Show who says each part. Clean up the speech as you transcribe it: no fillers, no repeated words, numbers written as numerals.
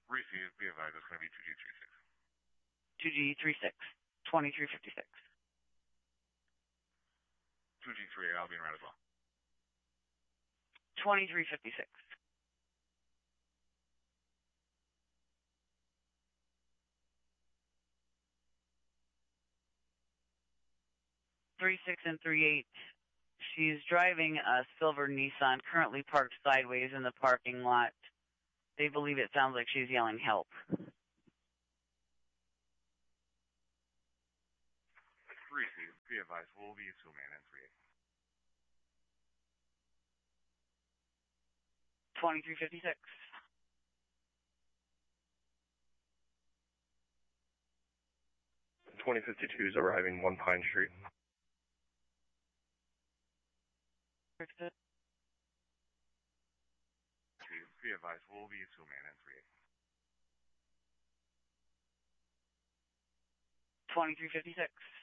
Speaker 1: Receive, be advised, it's going to be 2G36.
Speaker 2: 2G36, 2356.
Speaker 1: 2G38, I'll be in route as well.
Speaker 2: 2356. 36 and 38. She's driving a silver Nissan, currently parked sideways in the parking lot. They believe it sounds like she's yelling help.
Speaker 1: Receive, be advised, we'll be assuming in 38.
Speaker 2: 2356.
Speaker 3: 2052 is arriving 1 Pine Street.
Speaker 1: Be advised, we'll be assuming in
Speaker 2: 38. 2356.